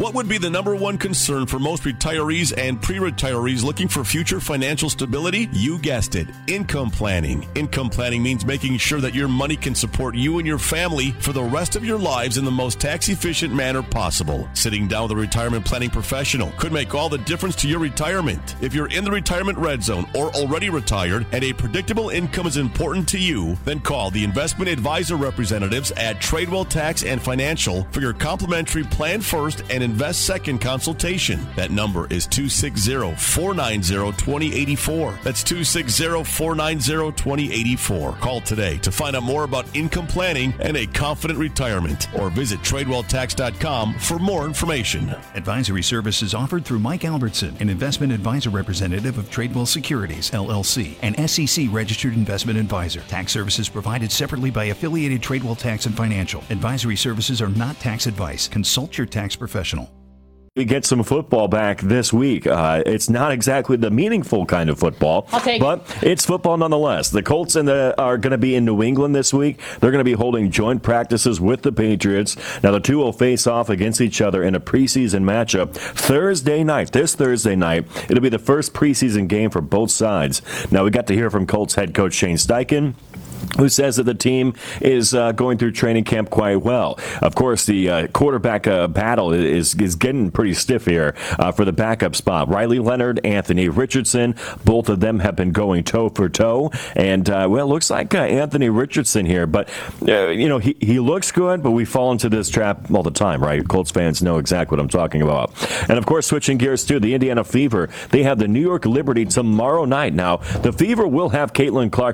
What would be the number one concern for most retirees and pre-retirees looking for future financial stability? You guessed it, income planning. Income planning means making sure that your money can support you and your family for the rest of your lives in the most tax-efficient manner possible. Sitting down with a retirement planning professional could make all the difference to your retirement. If you're in the retirement red zone or already retired and a predictable income is important to you, then call the investment advisor representatives at Tradewell Tax and Financial for your complimentary Plan First and Invest Second consultation. That number is 260-490-2084. That's 260-490-2084. Call today to find out more about income planning and a confident retirement, or visit TradewellTax.com for more information. Advisory services offered through Mike Albertson, an investment advisor representative of Tradewell Securities, LLC, an SEC-registered investment advisor. Tax services provided separately by affiliated Tradewell Tax and Financial. Advisory services are not tax advice. Consult your tax professional. We get some football back this week. It's not exactly the meaningful kind of football, but it's football nonetheless. The Colts are going to be in New England this week. They're going to be holding joint practices with the Patriots. Now, the two will face off against each other in a preseason matchup this Thursday night. It'll be the first preseason game for both sides. Now, we got to hear from Colts head coach Shane Steichen, who says that the team is going through training camp quite well. Of course, the quarterback battle is getting pretty stiff here for the backup spot. Riley Leonard, Anthony Richardson, both of them have been going toe for toe. And, it looks like Anthony Richardson here. But, he looks good, but we fall into this trap all the time, right? Colts fans know exactly what I'm talking about. And, of course, switching gears to the Indiana Fever, they have the New York Liberty tomorrow night. Now, the Fever will have Caitlin Clark